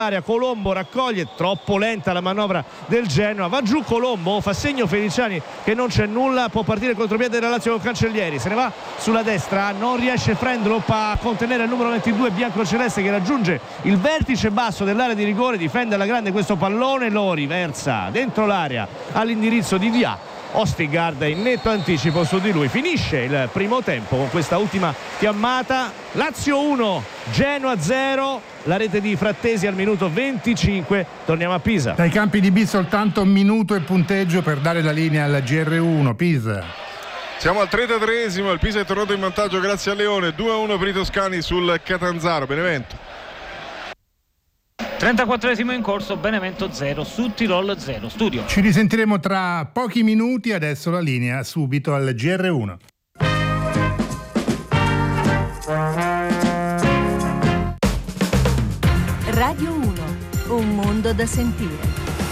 Colombo raccoglie, troppo lenta la manovra del Genoa, va giù Colombo, fa segno Feliciani che non c'è nulla, può partire il contropiede della Lazio con Cancellieri, se ne va sulla destra, non riesce Frendrup a contenere il numero 22 biancoceleste che raggiunge il vertice basso dell'area di rigore, difende alla grande questo pallone, lo riversa dentro l'area all'indirizzo di Dia. Ostigard in netto anticipo su di lui. Finisce il primo tempo con questa ultima fiammata. Lazio 1, Genoa 0, la rete di Frattesi al minuto 25. Torniamo a Pisa. Dai campi di B soltanto un minuto e punteggio per dare la linea alla GR1. Pisa. Siamo al 33esimo, il Pisa è tornato in vantaggio grazie a Leone, 2-1 per i toscani sul Catanzaro. Benevento. 34esimo in corso, Benevento 0, Sud Tirol 0. Studio. Ci risentiremo tra pochi minuti, adesso la linea subito al GR1. Radio 1, un mondo da sentire.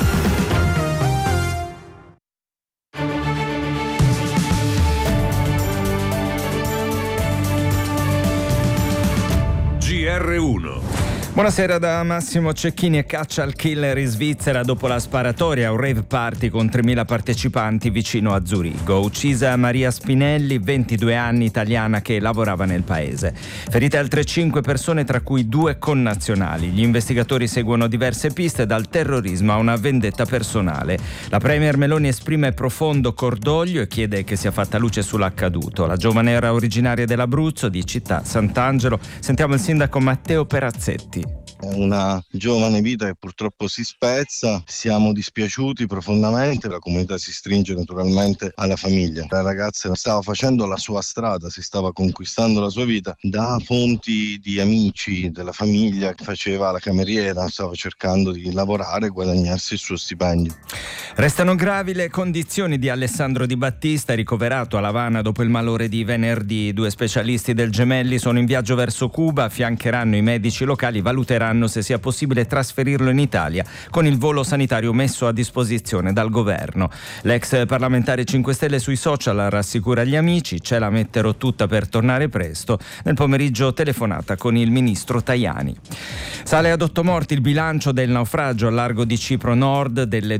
GR1. Buonasera da Massimo Cecchini. E caccia al killer in Svizzera dopo la sparatoria a un rave party con 3.000 partecipanti vicino a Zurigo. Uccisa Maria Spinelli, 22 anni, italiana che lavorava nel paese. Ferite altre 5 persone, tra cui 2 connazionali. Gli investigatori seguono diverse piste, dal terrorismo a una vendetta personale. La premier Meloni esprime profondo cordoglio e chiede che sia fatta luce sull'accaduto. La giovane era originaria dell'Abruzzo, di Città Sant'Angelo. Sentiamo il sindaco Matteo Perazzetti. Una giovane vita che purtroppo si spezza, siamo dispiaciuti profondamente, la comunità si stringe naturalmente alla famiglia. La ragazza stava facendo la sua strada, si stava conquistando la sua vita da fonti di amici della famiglia, faceva la cameriera, stava cercando di lavorare e guadagnarsi il suo stipendio. Restano gravi le condizioni di Alessandro Di Battista, ricoverato a L'Avana dopo il malore di venerdì. 2 specialisti del Gemelli sono in viaggio verso Cuba, affiancheranno i medici locali, valuteranno se sia possibile trasferirlo in Italia con il volo sanitario messo a disposizione dal governo. L'ex parlamentare 5 Stelle sui social rassicura gli amici, ce la metterò tutta per tornare presto. Nel pomeriggio telefonata con il ministro Tajani. Sale ad 8 morti il bilancio del naufragio al largo di Cipro Nord. Delle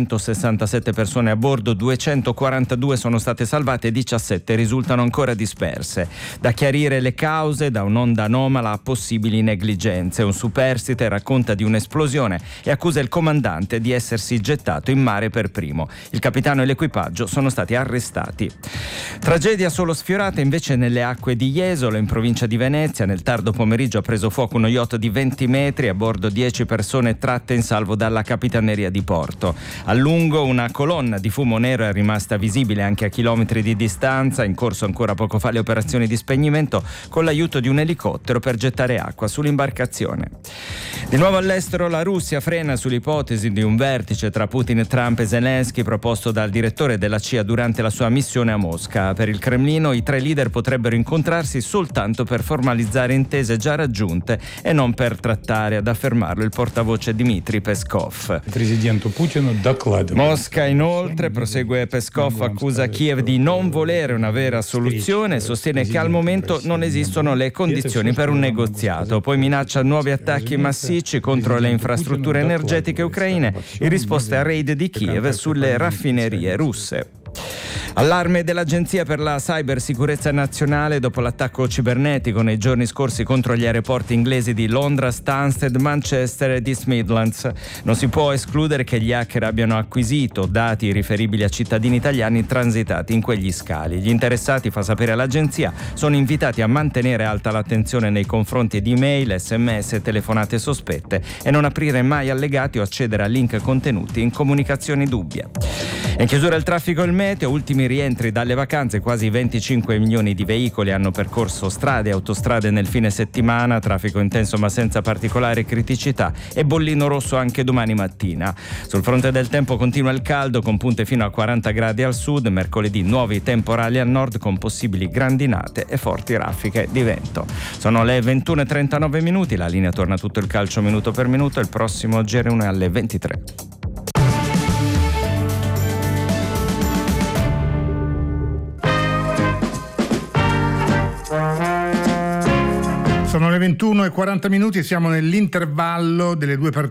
267 persone a bordo, 242 sono state salvate e 17 risultano ancora disperse. Da chiarire le cause, da un'onda anomala a possibili negligenze. Un superstite racconta di un'esplosione e accusa il comandante di essersi gettato in mare per primo. Il capitano e l'equipaggio sono stati arrestati. Tragedia solo sfiorata invece nelle acque di Jesolo, in provincia di Venezia. Nel tardo pomeriggio ha preso fuoco uno yacht di 20 metri, a bordo 10 persone tratte in salvo dalla capitaneria di porto. A lungo una colonna di fumo nero è rimasta visibile anche a chilometri di distanza. In corso ancora poco fa le operazioni di spegnimento con l'aiuto di un elicottero per gettare acqua sull'imbarcazione. Di nuovo all'estero, la Russia frena sull'ipotesi di un vertice tra Putin, Trump e Zelensky proposto dal direttore della CIA durante la sua missione a Mosca. Per il Cremlino i 3 leader potrebbero incontrarsi soltanto per formalizzare intese già raggiunte e non per trattare, ad affermarlo il portavoce Dmitry Peskov. Mosca inoltre, prosegue Peskov, accusa Kiev di non volere una vera soluzione e sostiene che al momento non esistono le condizioni per un negoziato. Poi minaccia nuovi attacchi massicci contro le infrastrutture energetiche ucraine in risposta a raid di Kiev sulle raffinerie russe. Allarme dell'Agenzia per la Cybersicurezza Nazionale dopo l'attacco cibernetico nei giorni scorsi contro gli aeroporti inglesi di Londra, Stansted, Manchester e East Midlands. Non si può escludere che gli hacker abbiano acquisito dati riferibili a cittadini italiani transitati in quegli scali. Gli interessati, fa sapere l'agenzia, sono invitati a mantenere alta l'attenzione nei confronti di email, sms e telefonate sospette e non aprire mai allegati o accedere a link contenuti in comunicazioni dubbie. In chiusura il traffico e il meteo, ultimi rientri dalle vacanze, quasi 25 milioni di veicoli hanno percorso strade e autostrade nel fine settimana, traffico intenso ma senza particolari criticità e bollino rosso anche domani mattina. Sul fronte del tempo continua il caldo con punte fino a 40 gradi al sud, mercoledì nuovi temporali al nord con possibili grandinate e forti raffiche di vento. Sono le 21:39 minuti, la linea torna tutto il calcio minuto per minuto, il prossimo GR1 è alle 23. Sono le 21:40, siamo nell'intervallo delle due partite